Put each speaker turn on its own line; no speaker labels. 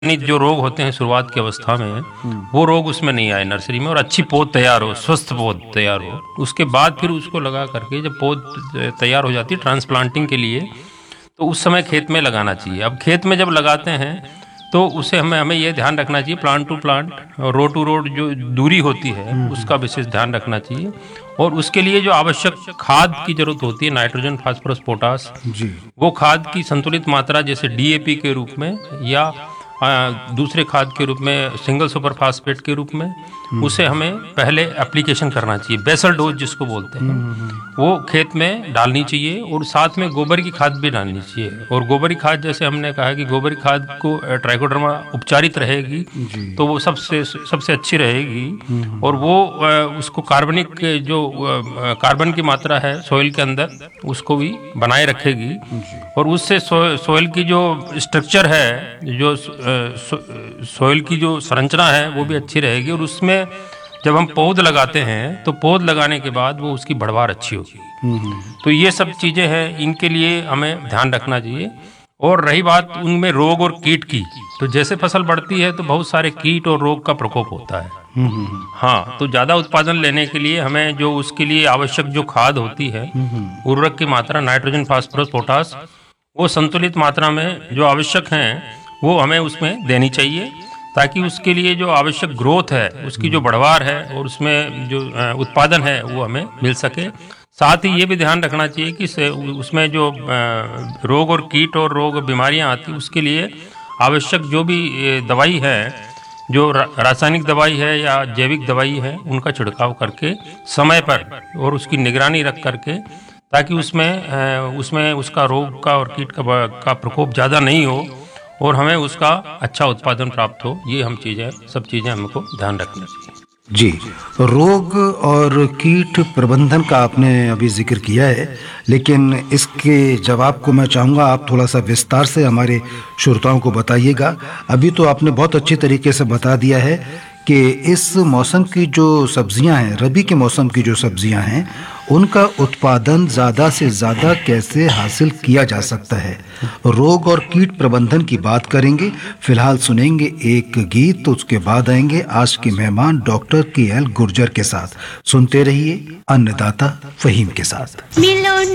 जो रोग होते हैं शुरुआत की अवस्था में, वो रोग उसमें नहीं आए नर्सरी में, और अच्छी पौध तैयार हो, स्वस्थ पौध तैयार हो। उसके बाद फिर उसको लगा करके जब पौध तैयार हो जाती है ट्रांसप्लांटिंग के लिए, तो उस समय खेत में लगाना चाहिए। अब खेत में जब लगाते हैं तो उसे हमें ये ध्यान रखना चाहिए, प्लांट टू प्लांट और रोड टू रोड जो दूरी होती है उसका विशेष ध्यान रखना चाहिए। और उसके लिए जो आवश्यक खाद की जरूरत होती है, नाइट्रोजन, फास्फोरस, पोटास,
जी,
वो खाद की संतुलित मात्रा जैसे डीएपी के रूप में या दूसरे खाद के रूप में सिंगल सुपर फास्फेट के रूप में, उसे हमें पहले एप्लीकेशन करना चाहिए। बेसल डोज जिसको बोलते हैं, वो खेत में डालनी चाहिए। और साथ में गोबर की खाद भी डालनी चाहिए। और गोबर की खाद, जैसे हमने कहा कि गोबर की खाद को ट्राइकोडर्मा उपचारित रहेगी तो वो सबसे अच्छी रहेगी। और वो उसको कार्बनिक जो कार्बन की मात्रा है सॉइल के अंदर, उसको भी बनाए रखेगी। और उससे सॉइल की जो स्ट्रक्चर है, जो सॉइल की जो संरचना है, वो भी अच्छी रहेगी। और उसमें जब हम पौध लगाते हैं तो पौध लगाने के बाद वो उसकी बढ़वार अच्छी होगी। तो ये सब चीजें हैं, इनके लिए हमें ध्यान रखना चाहिए। और रही बात उनमें रोग और कीट की, तो जैसे फसल बढ़ती है तो बहुत सारे कीट और रोग का प्रकोप होता है। हाँ, तो ज्यादा उत्पादन लेने के लिए हमें जो उसके लिए आवश्यक जो खाद होती है, उर्वरक की मात्रा, नाइट्रोजन, फास्फोरस, पोटास, वो संतुलित मात्रा में जो आवश्यक हैं वो हमें उसमें देनी चाहिए, ताकि उसके लिए जो आवश्यक ग्रोथ है, उसकी जो बढ़वार है और उसमें जो उत्पादन है वो हमें मिल सके। साथ ही ये भी ध्यान रखना चाहिए कि उसमें जो रोग और कीट और रोग बीमारियां आती, उसके लिए आवश्यक जो भी दवाई है, जो रासायनिक दवाई है या जैविक दवाई है, उनका छिड़काव करके समय पर और उसकी निगरानी रख करके, ताकि उसमें उसका रोग का और कीट का प्रकोप ज़्यादा नहीं हो और हमें उसका अच्छा उत्पादन प्राप्त हो। ये सब चीज़ें हमको ध्यान रखनी चाहिए।
जी, रोग और कीट प्रबंधन का आपने अभी जिक्र किया है, लेकिन इसके जवाब को मैं चाहूँगा आप थोड़ा सा विस्तार से हमारे श्रोताओं को बताइएगा। अभी तो आपने बहुत अच्छी तरीके से बता दिया है कि इस मौसम की जो सब्जियां हैं, रबी के मौसम की जो सब्जियां हैं, उनका उत्पादन ज़्यादा से ज़्यादा कैसे हासिल किया जा सकता है। रोग और कीट प्रबंधन की बात करेंगे। फिलहाल सुनेंगे एक गीत, तो उसके बाद आएंगे आज के मेहमान डॉक्टर KL गुर्जर के साथ। सुनते रहिए अन्नदाता फहीम के साथ।